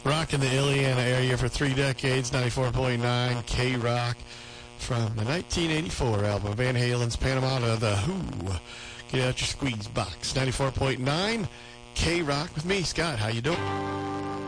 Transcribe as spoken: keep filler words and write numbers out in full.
Rocking the Illiana area for three decades, ninety-four point nine K-Rock from the nineteen eighty-four album Van Halen's Panama to The Who. Get out your squeeze box. ninety-four point nine K-Rock with me, Scott. How you doing?